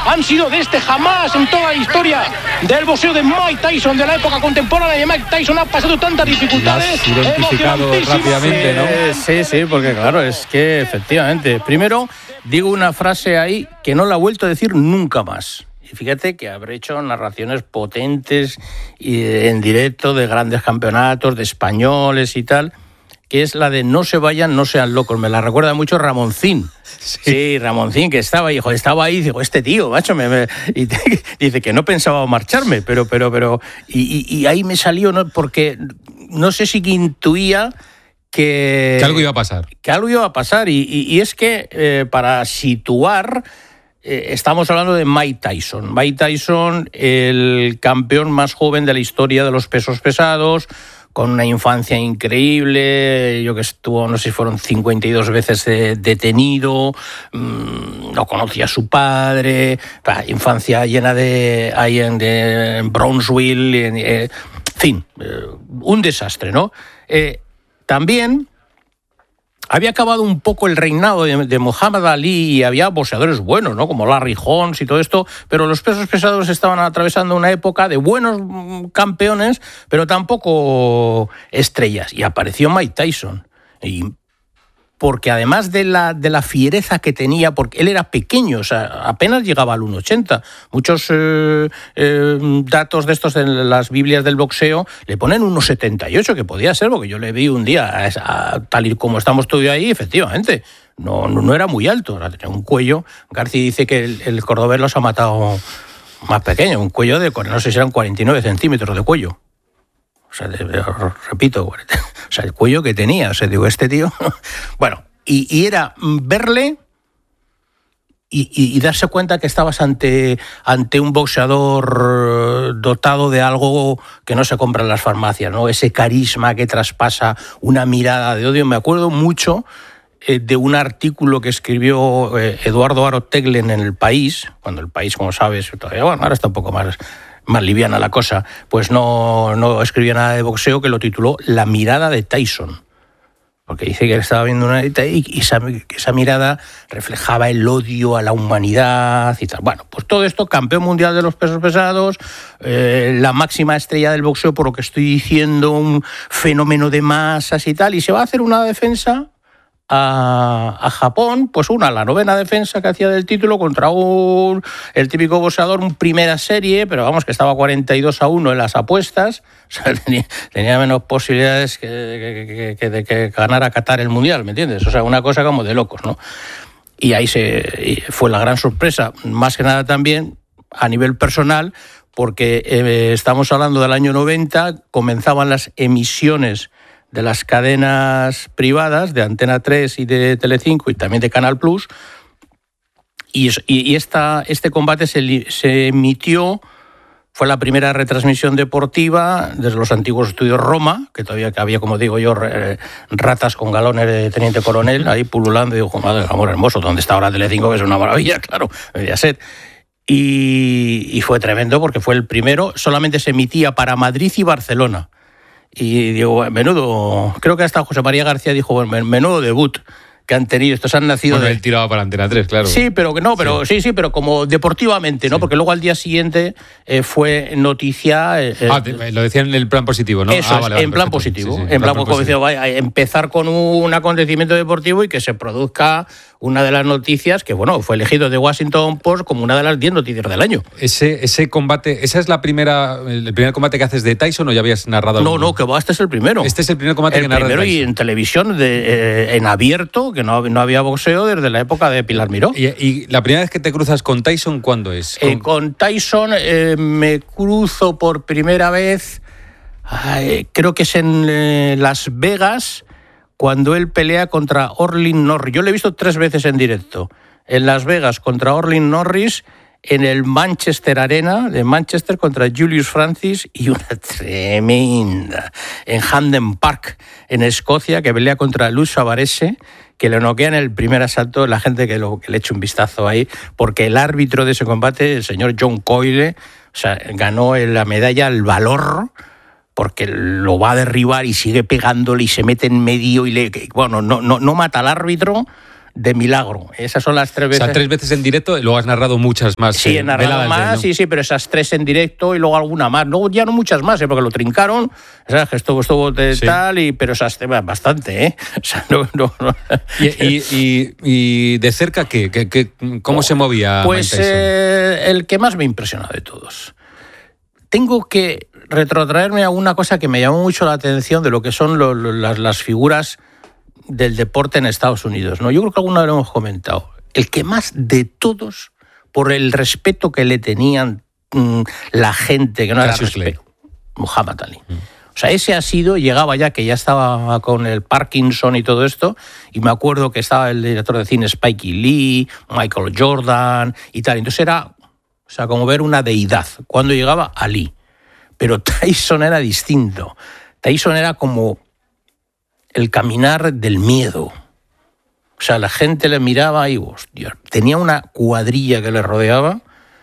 han sido de jamás en toda la historia del boxeo de Mike Tyson, de la época contemporánea de Mike Tyson. Ha pasado tantas dificultades. Lo has identificado rápidamente, ¿no? Sí, porque claro, es que efectivamente, primero digo una frase ahí que no la he vuelto a decir nunca más. Y fíjate que habré hecho narraciones potentes y en directo de grandes campeonatos, de españoles y tal, que es la de no se vayan, no sean locos. Me la recuerda mucho Ramoncín. Sí, Ramoncín, que estaba ahí, digo, este tío, macho, dice que no pensaba marcharme, pero y ahí me salió, ¿no? Porque no sé si intuía que algo iba a pasar. Que algo iba a pasar, y es que para situar, estamos hablando de Mike Tyson. Mike Tyson, el campeón más joven de la historia de los pesos pesados, con una infancia increíble, yo que estuvo, no sé si fueron 52 veces detenido, no conocía a su padre, infancia llena ahí en Brownsville, en fin, un desastre, ¿no? También había acabado un poco el reinado de Muhammad Ali y había boxeadores buenos, ¿no? Como Larry Holmes y todo esto, pero los pesos pesados estaban atravesando una época de buenos campeones, pero tampoco estrellas. Y apareció Mike Tyson. Y porque además de la fiereza que tenía, porque él era pequeño, o sea, apenas llegaba al 1,80. Muchos datos de estos en las Biblias del boxeo le ponen 1,78, que podía ser, porque yo le vi un día, tal y como estamos tú y ahí, efectivamente, no era muy alto, tenía un cuello. García dice que el cordobés los ha matado más pequeño, un cuello de, no sé si eran 49 centímetros de cuello. O sea, repito, o sea, el cuello que tenía, o sea, digo, este tío... Bueno, y era verle y darse cuenta que estabas ante un boxeador dotado de algo que no se compra en las farmacias, ¿no? Ese carisma que traspasa, una mirada de odio. Me acuerdo mucho de un artículo que escribió Eduardo Aro Teglen en El País, cuando El País, como sabes, todavía, bueno, ahora está un poco más liviana la cosa, pues no escribía nada de boxeo, que lo tituló La mirada de Tyson, porque dice que estaba viendo una y esa mirada reflejaba el odio a la humanidad y tal. Bueno, pues todo esto, campeón mundial de los pesos pesados, la máxima estrella del boxeo, por lo que estoy diciendo, un fenómeno de masas y tal, y se va a hacer una defensa a Japón, pues la novena defensa que hacía del título contra el típico boxeador, un primera serie, pero vamos, que estaba 42-1 en las apuestas, o sea, tenía menos posibilidades de que ganara Qatar el Mundial, ¿me entiendes? O sea, una cosa como de locos, ¿no? Y ahí fue la gran sorpresa, más que nada también a nivel personal, porque estamos hablando del año 90, comenzaban las emisiones de las cadenas privadas de Antena 3 y de Telecinco y también de Canal Plus, y este combate se emitió, fue la primera retransmisión deportiva desde los antiguos estudios Roma, que todavía había, como digo yo, ratas con galones de teniente coronel ahí pululando, y digo, madre del amor hermoso, ¿dónde está ahora Telecinco? Que es una maravilla, claro, debería ser. Y fue tremendo porque fue el primero, solamente se emitía para Madrid y Barcelona. Y digo, menudo, creo que hasta José María García dijo, bueno, menudo debut que han tenido, estos han nacido... Bueno, él tiraba para Antena 3, claro. Sí, pero pero como deportivamente, ¿no? Sí. Porque luego al día siguiente fue noticia... lo decían en el plan positivo, ¿no? Eso vale, en plan positivo. Sí, en plan positivo. Empezar con un acontecimiento deportivo y que se produzca una de las noticias que, bueno, fue elegido de Washington Post como una de las 10 noticias del año. Ese combate, ¿esa es el primer combate que haces de Tyson o ya habías narrado? No, que va, este es el primero. Este es el primer combate que narras de Tyson. El primero, y en televisión, en abierto, que no había boxeo desde la época de Pilar Miró. ¿Y la primera vez que te cruzas con Tyson, cuándo es? Con Tyson me cruzo por primera vez, creo que es en Las Vegas, cuando él pelea contra Orlin Norris. Yo lo he visto 3 veces en directo. En Las Vegas contra Orlin Norris, en el Manchester Arena de Manchester contra Julius Francis, y una tremenda en Hampden Park, en Escocia, que pelea contra Luz Savarese, que le noquea en el primer asalto. La gente que le eche un vistazo ahí, porque el árbitro de ese combate, el señor John Coyle, o sea, ganó la medalla al valor, porque lo va a derribar y sigue pegándole y se mete en medio y no mata al árbitro de milagro. Esas son las 3 veces. O sea, 3 veces en directo, luego has narrado muchas más. Sí, he narrado más, sí, pero esas 3 en directo y luego alguna más. Luego ya no muchas más, porque lo trincaron, ¿sabes? Que estuvo tal, pero esas bastante, ¿eh? O sea, no. ¿Y de cerca qué? ¿Cómo se movía Pues Mike Tyson? El que más me impresionó de todos. Tengo que retrotraerme a una cosa que me llamó mucho la atención de lo que son las figuras del deporte en Estados Unidos, ¿no? Yo creo que alguna vez lo hemos comentado. El que más de todos, por el respeto que le tenían la gente, que no era respeto, Muhammad Ali. O sea, ese ha sido, llegaba ya, que ya estaba con el Parkinson y todo esto, y me acuerdo que estaba el director de cine Spike Lee, Michael Jordan y tal. Entonces era, o sea, como ver una deidad cuando llegaba Ali. Pero Tyson era distinto. Tyson era como el caminar del miedo. O sea, la gente le miraba y, hostia, tenía una cuadrilla que le rodeaba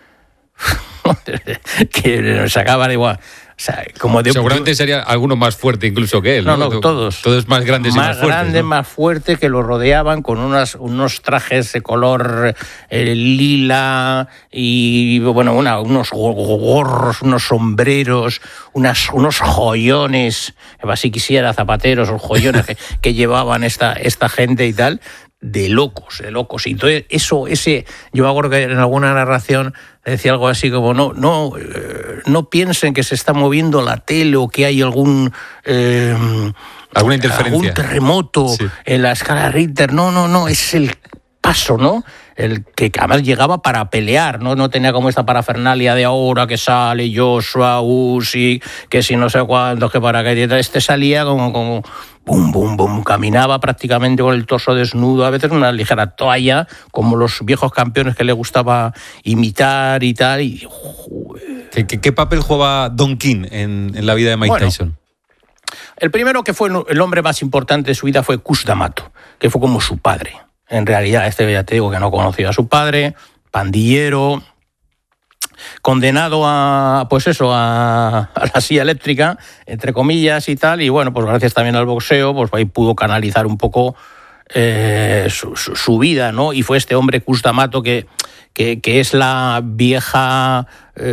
que nos sacaba de igual. O sea, como de, seguramente sería alguno más fuerte incluso que él. No, todos. Todos más grandes y más fuertes. Más grandes, ¿no? Más fuertes, que lo rodeaban con unos trajes de color lila y, bueno, unos gorros, unos sombreros, unos joyones, si quisiera, zapateros o joyones que llevaban esta gente y tal. De locos. Y entonces yo me acuerdo que en alguna narración decía algo así como no piensen que se está moviendo la tele o que hay alguna interferencia, algún terremoto en la escala Richter. No, es el paso, ¿no? El que además llegaba para pelear, no tenía como esta parafernalia de ahora que sale Joshua, Usyk, que si no sé cuántos, que para que salía como bum, bum, bum, caminaba prácticamente con el torso desnudo, a veces una ligera toalla, como los viejos campeones que le gustaba imitar y tal. Y, ¿Qué papel jugaba Don King en la vida de Mike Tyson? El primero, que fue el hombre más importante de su vida, fue Cus D'Amato, que fue como su padre. En realidad, ya te digo que no conocía a su padre, pandillero, condenado a la silla eléctrica, entre comillas y tal, y bueno, pues gracias también al boxeo, pues ahí pudo canalizar un poco su vida, ¿no? Y fue este hombre, Cus D'Amato, que es la vieja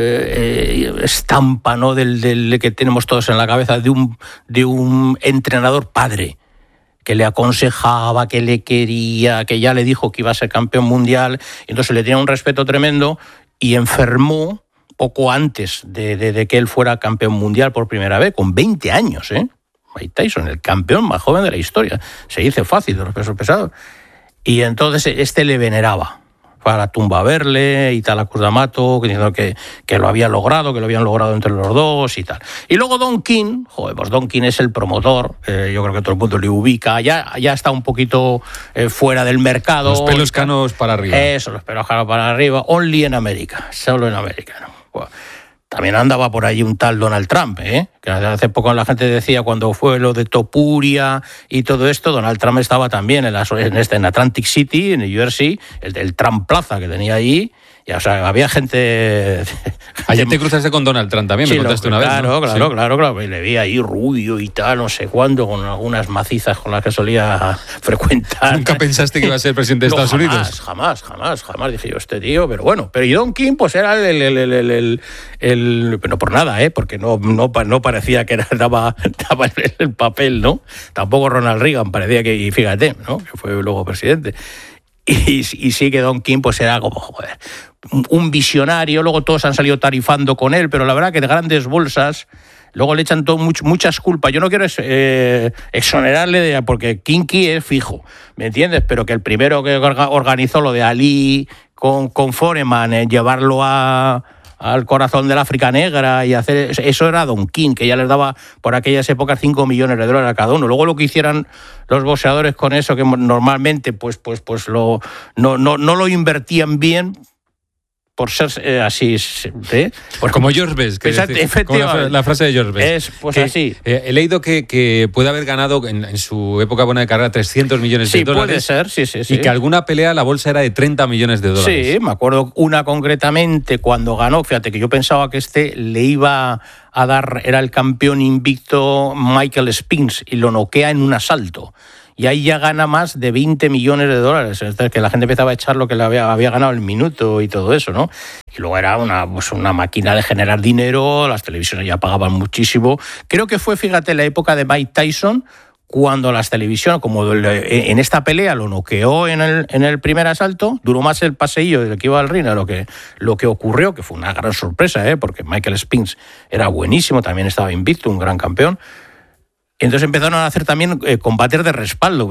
estampa, ¿no? del que tenemos todos en la cabeza, de un entrenador padre, que le aconsejaba, que le quería, que ya le dijo que iba a ser campeón mundial, y entonces le tenía un respeto tremendo, y enfermó poco antes de que él fuera campeón mundial por primera vez, con 20 años, Mike Tyson, el campeón más joven de la historia. Se dice fácil de los pesos pesados. Y entonces le veneraba. Fue a la tumba a verle y tal, a Cus D'Amato, diciendo que lo había logrado, que lo habían logrado entre los dos y tal. Y luego Don King, pues Don King es el promotor, yo creo que todo el mundo le ubica, ya está un poquito fuera del mercado. Los pelos canos para arriba. Eso, los pelos canos para arriba, only en América, solo en América, ¿no? Bueno, también andaba por allí un tal Donald Trump, que hace poco la gente decía, cuando fue lo de Topuria y todo esto, Donald Trump estaba también en Atlantic City, en New Jersey, el Trump Plaza que tenía allí. Y, o sea, había gente... Ayer te cruzaste con Donald Trump también, me contaste una vez, ¿no? Claro. Y le vi ahí rubio y tal, no sé cuándo, con algunas macizas con las que solía frecuentar. ¿Nunca pensaste que iba a ser presidente de Estados Unidos? Jamás. Dije yo, este tío, pero bueno. Pero y Don King, pues era el no por nada, porque no parecía que daba el papel, ¿no? Tampoco Ronald Reagan parecía que, y fíjate, ¿no? Que fue luego presidente. Y sí que Don King pues era como, un visionario. Luego todos han salido tarifando con él, pero la verdad que de grandes bolsas luego le echan muchas culpas. Yo no quiero exonerarle porque Kinky es fijo, ¿me entiendes? Pero que el primero que organizó lo de Ali con Foreman, llevarlo al corazón del África Negra y hacer eso era Don King, que ya les daba por aquellas épocas $5 millones a cada uno. Luego lo que hicieran los boxeadores con eso, que normalmente pues no lo invertían bien, por ser así, pues como George Best, la frase de George Best. Es pues así. He leído que puede haber ganado en su época buena de carrera $300 millones. Sí, puede ser, sí. Y que alguna pelea la bolsa era de $30 millones. Sí, me acuerdo una concretamente cuando ganó, fíjate que yo pensaba que le iba a dar, era el campeón invicto Michael Spinks, y lo noquea en un asalto. y ahí ya gana más de 20 millones de dólares. Es decir, que la gente empezaba a echar lo que le había ganado el minuto y todo eso, ¿no? Y luego era una máquina de generar dinero, las televisiones ya pagaban muchísimo. Creo que fue, fíjate, la época de Mike Tyson, cuando las televisiones, como en esta pelea lo noqueó en el primer asalto, duró más el paseillo del que iba al ring a lo que ocurrió, que fue una gran sorpresa, porque Michael Spinks era buenísimo, también estaba invicto, un gran campeón. Entonces empezaron a hacer también combates de respaldo.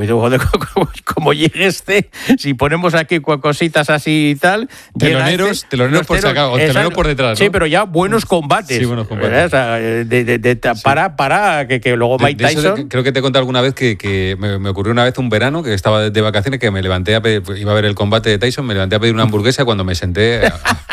Como llegue si ponemos aquí cositas así y tal... Teloneros por sacar, o telonero por detrás, ¿no? Sí, pero ya buenos combates. Sí, buenos combates. O sea, para que luego Mike Tyson... Creo que te conté alguna vez que me ocurrió una vez un verano, que estaba de vacaciones, que me levanté iba a ver el combate de Tyson, me levanté a pedir una hamburguesa, cuando me senté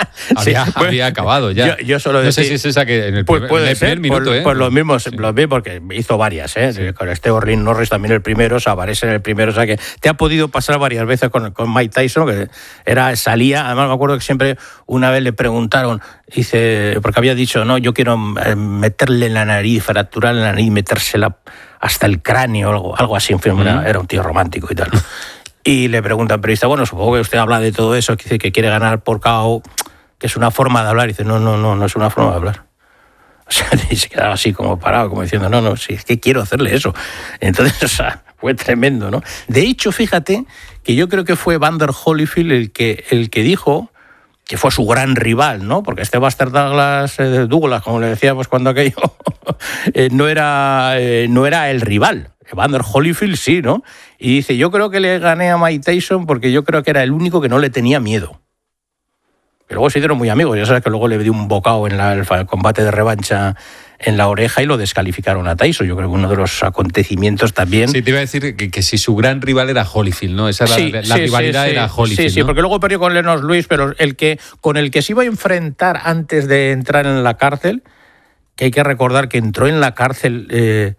había acabado ya. Yo solo no sé si es esa que en el primer minuto... Pues lo mismo, porque hizo varias. Sí. Con Orlin Norris también el primero, Savares en el primero, o sea que te ha podido pasar varias veces con Mike Tyson, que salía, además me acuerdo que siempre una vez le preguntaron, dice, porque había dicho, no, yo quiero meterle en la nariz, fracturarle la nariz, metérsela hasta el cráneo, algo así, en fin, era un tío romántico y tal. Y le pregunta al periodista, bueno, supongo que usted habla de todo eso, que dice que quiere ganar por KO, que es una forma de hablar, y dice, no es una forma de hablar. O sea, y se quedaba así como parado, como diciendo, no, si es que quiero hacerle eso. Entonces, o sea, fue tremendo, ¿no? De hecho, fíjate que yo creo que fue Evander Holyfield el que dijo que fue su gran rival, ¿no? Porque Buster Douglas, como le decíamos cuando aquello, no era el rival. Evander Holyfield sí, ¿no? Y dice, yo creo que le gané a Mike Tyson porque yo creo que era el único que no le tenía miedo. Y luego se hicieron muy amigos. Ya sabes que luego le dio un bocado en el combate de revancha en la oreja y lo descalificaron a Tyson. Yo creo que uno de los acontecimientos también... Sí, te iba a decir que si su gran rival era Holyfield, ¿no? Esa la rivalidad era Holyfield, Sí, ¿no? Porque luego perdió con Lennox Lewis, pero con el que se iba a enfrentar antes de entrar en la cárcel, que hay que recordar que entró en la cárcel...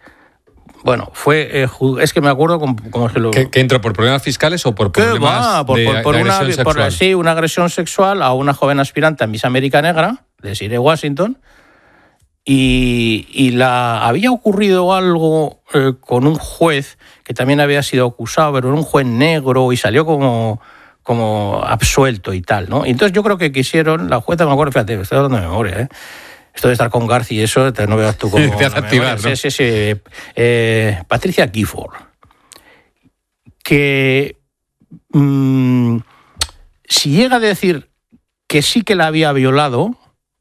es que me acuerdo cómo se lo... ¿Que entró por problemas fiscales o por problemas de agresión sexual? Sí, una agresión sexual a una joven aspirante a Miss América Negra, de Sire Washington, y había ocurrido algo con un juez que también había sido acusado, pero era un juez negro y salió como absuelto y tal, ¿no? Y entonces yo creo que quisieron, la jueza, me acuerdo, fíjate, estoy hablando de memoria, esto de estar con García y eso, no veas tú cómo... Te hace activar, ¿no? Sí. Patricia Gifford, que si llega a decir que sí que la había violado,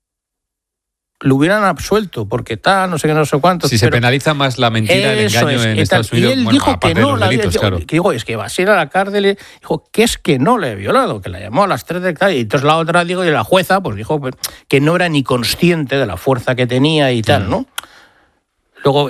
lo hubieran absuelto, porque no sé qué, no sé cuánto. Si se penaliza más la mentira, el engaño en Estados Unidos, y él dijo que no, claro. Que digo, es que va a ir a la cárcel, dijo que es que no le he violado, que la llamó a las 3 de la tarde, y entonces la otra, y la jueza, pues dijo que no era ni consciente de la fuerza que tenía y tal, ¿no? Luego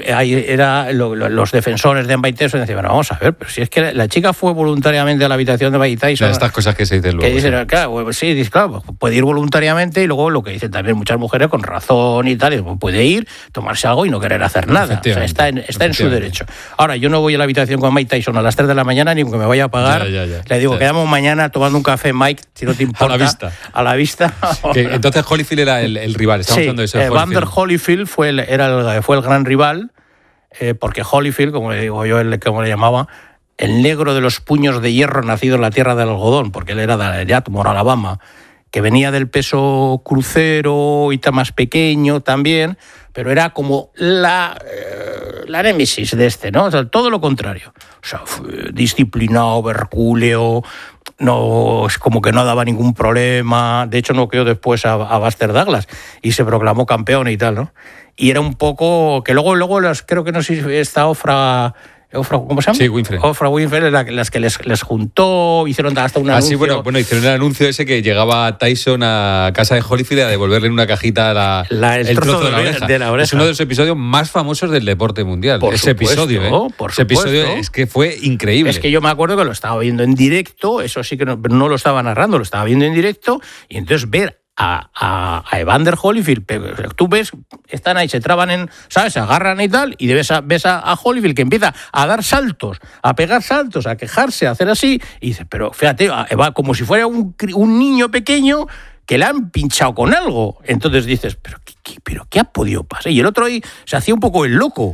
los defensores de Mike Tyson decían, bueno, vamos a ver, pero si es que la chica fue voluntariamente a la habitación de Mike Tyson... Estas cosas que se dicen luego. Que dicen, claro, puede ir voluntariamente, y luego lo que dicen también muchas mujeres con razón y tal, puede ir, tomarse algo y no querer hacer nada. O sea, está en su derecho. Ahora, yo no voy a la habitación con Mike Tyson a las 3 de la mañana ni porque me vaya a pagar. Le digo, quedamos maña tomando un café, Mike, si no te importa. A la vista. Entonces Holyfield era el rival, estamos hablando de eso. Evander Holyfield fue el gran rival, porque Holyfield, como le digo yo, como le llamaba, el negro de los puños de hierro nacido en la tierra del algodón, porque él era de Atmore, Alabama, que venía del peso crucero y más pequeño también, pero era como la némesis de ¿no? O sea, todo lo contrario. O sea, disciplinado, hercúleo, no, es como que no daba ningún problema. De hecho, noqueó después a Buster Douglas y se proclamó campeón y tal, ¿no? Y era un poco... que luego creo que no sé si está Ofra, ¿cómo se llama? Sí, Winfrey. Ofra Winfrey, las que les juntó, hicieron hasta un anuncio. Bueno, hicieron el anuncio ese que llegaba Tyson a casa de Holyfield a devolverle en una cajita el trozo de la oreja. Es uno de los episodios más famosos del deporte mundial. Por ese episodio es que fue increíble. Es que yo me acuerdo que lo estaba viendo en directo, eso sí que no lo estaba narrando, lo estaba viendo en directo, y entonces ver a Evander Holyfield, tú ves, están ahí, se traban ¿sabes? Se agarran y tal, y ves a Holyfield que empieza a dar saltos, a pegar saltos, a quejarse, a hacer así, y dices, pero fíjate, va como si fuera un niño pequeño que le han pinchado con algo. Entonces dices, pero ¿qué ha podido pasar? Y el otro ahí se hacía un poco el loco.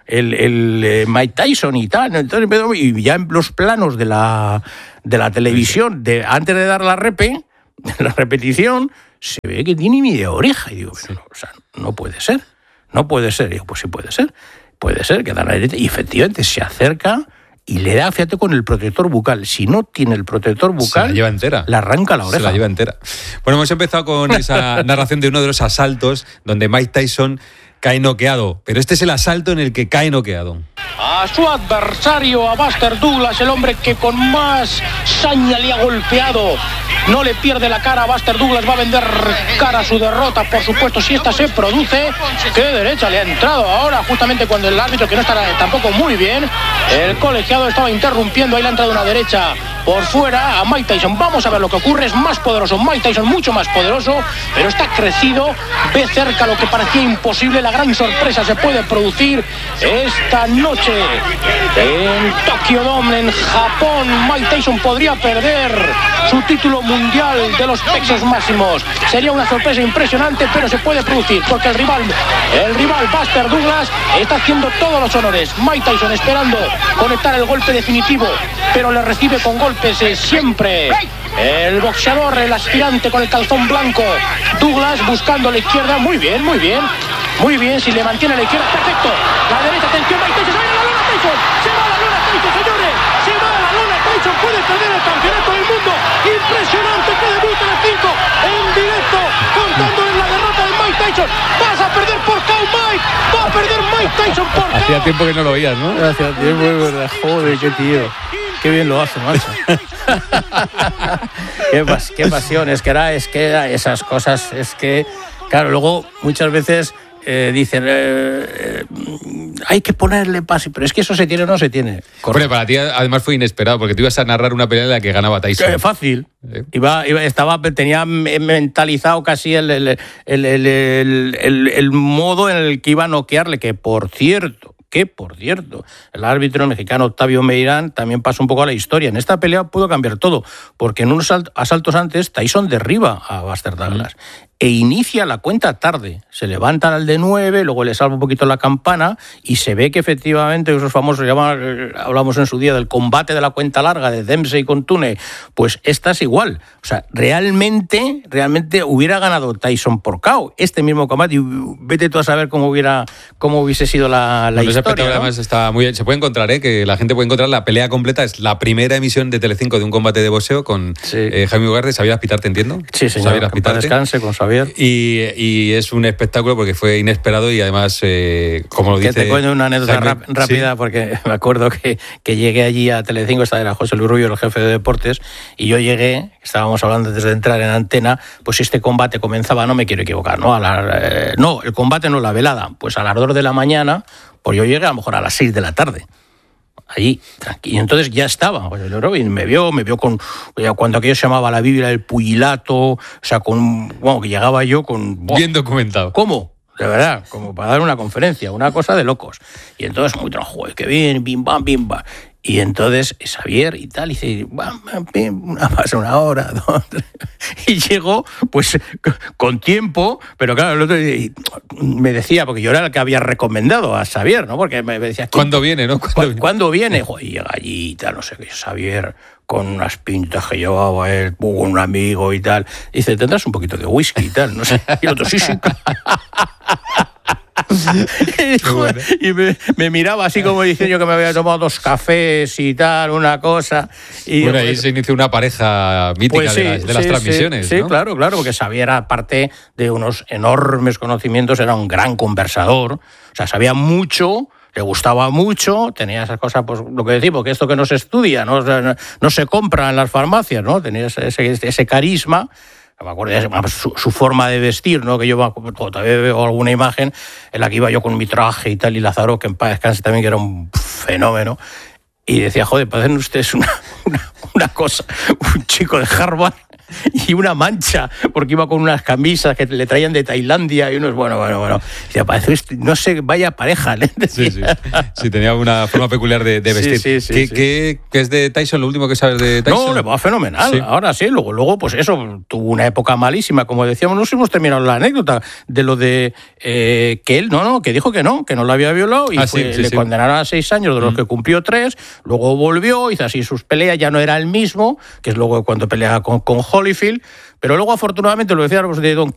Mike Tyson y tal. Entonces, y ya en los planos de la televisión, antes de dar la repetición, se ve que tiene media oreja. Y digo, pero, o sea, no puede ser. Y digo, pues sí puede ser. Puede ser que da la derecha. Y efectivamente se acerca y le da, fíjate, con el protector bucal. Si no tiene el protector bucal, se la lleva entera. Le arranca la oreja. Se la lleva entera. Bueno, hemos empezado con esa narración de uno de los asaltos donde Mike Tyson cae noqueado. Pero este es el asalto en el que cae noqueado. A su adversario, a Buster Douglas, el hombre que con más saña le ha golpeado. No le pierde la cara. Buster Douglas va a vender cara a su derrota, por supuesto, si esta se produce. Qué derecha le ha entrado ahora, justamente cuando el árbitro, que no estará tampoco muy bien, el colegiado estaba interrumpiendo. Ahí le ha entrado una derecha por fuera a Mike Tyson. Vamos a ver lo que ocurre. Es más poderoso Mike Tyson, mucho más poderoso, pero está crecido. Ve cerca lo que parecía imposible. La gran sorpresa se puede producir esta noche en Tokyo Dome, en Japón. Mike Tyson podría perder su título mundial de los pesos máximos. Sería una sorpresa impresionante, pero se puede producir porque el rival Buster Douglas está haciendo todos los honores. Mike Tyson esperando conectar el golpe definitivo, pero le recibe con golpes siempre el boxeador, el aspirante con el calzón blanco. Douglas buscando la izquierda. Muy bien, si le mantiene la izquierda, perfecto. La derecha, atención, Mike Tyson, se va a la lona Tyson, señores, se va a la lona Tyson, puede perder el campeonato del mundo. Impresionante que debuta en el 5 en directo, contando en la derrota de Mike Tyson. Vas a perder por KO, Mike, va a perder Mike Tyson por KO. Hacía tiempo que no lo oías, ¿no? Hacía tiempo, joder, qué tío. Qué bien lo hace, macho. Qué pasión. Es que era esas cosas. Es que, claro, luego muchas veces dicen hay que ponerle pase, pero es que eso se tiene o no se tiene. Hombre, para ti además fue inesperado, porque tú ibas a narrar una pelea en la que ganaba Tyson. Fácil. Tenía mentalizado casi el modo en el que iba a noquearle, que por cierto, el árbitro mexicano Octavio Meirán también pasa un poco a la historia. En esta pelea pudo cambiar todo, porque en unos asaltos antes Tyson derriba a Buster Douglas e inicia la cuenta tarde. Se levantan al de 9, luego le salva un poquito la campana y se ve que efectivamente esos famosos, hablamos en su día del combate de la cuenta larga de Dempsey con Tune, pues esta es igual. O sea, realmente hubiera ganado Tyson por KO este mismo combate, y vete tú a saber cómo hubiese sido la historia, ¿no? Además está muy bien. Se puede encontrar, que la gente puede encontrar la pelea completa. Es la primera emisión de Telecinco de un combate de boxeo con Jaime Ugarte. ¿Sabías pitarte, entiendo? Sí, señor. Que para descanse con Xavier. Y es un espectáculo porque fue inesperado y además, como lo dice... Que te cuento una anécdota rápida, porque me acuerdo que llegué allí a Telecinco, era José Luis Rubio, el jefe de deportes, y yo llegué, estábamos hablando antes de entrar en antena, pues este combate comenzaba, no me quiero equivocar, ¿no? El combate no, la velada, pues a las 2 de la mañana, pues yo llegué a lo mejor a las 6 de la tarde. Allí, tranquilo. Y entonces ya estaba. Pues y me vio con, cuando aquello se llamaba la Biblia del Pugilato, o sea, que llegaba yo con... Bien documentado. ¿Cómo? De verdad, como para dar una conferencia, una cosa de locos. Y entonces, muy trabajo, que bien, bim, bam. Y entonces Xavier y tal, y dice, pasa una hora, 2, 3. Y llegó, pues, con tiempo, pero claro, el otro me decía, porque yo era el que había recomendado a Xavier, ¿no? Porque me decía... ¿Cuándo viene, no? ¿Cuándo viene? Y llega allí y tal, no sé qué, Xavier, con unas pintas que llevaba él, con un amigo y tal. Y dice, ¿tendrás un poquito de whisky y tal? No sé. Y el otro, sí. Y me miraba así como diciendo que me había tomado 2 cafés y tal, una cosa. Y bueno, ahí se inició una pareja mítica, pues sí, de las transmisiones. Sí, ¿no? claro, porque Xavier, aparte de unos enormes conocimientos, era un gran conversador. O sea, sabía mucho, le gustaba mucho, tenía esas cosas, pues lo que decimos, que esto que no se estudia, no se compra en las farmacias, ¿no? Tenía ese carisma. Me acuerdo su forma de vestir, ¿no? Que yo todavía veo alguna imagen en la que iba yo con mi traje y tal, y Lázaro, que en paz descanse también, que era un fenómeno, y decía, joder, parecen ustedes una cosa, un chico de Harvard y una mancha, porque iba con unas camisas que le traían de Tailandia y unos, bueno. Decía, parece, no sé, vaya pareja. Sí, tenía una forma peculiar de vestir. ¿Qué es de Tyson? ¿Lo último que sabes de Tyson? No, le va fenomenal. Sí. Ahora sí, luego, pues eso, tuvo una época malísima, como decíamos, no hemos terminado la anécdota de lo de que él, que dijo que no lo había violado y le condenaron a 6 años, de los que cumplió 3, luego volvió, hizo así sus peleas, ya no era el mismo, que es luego cuando pelea con Holyfield, pero luego afortunadamente, lo decíamos de Don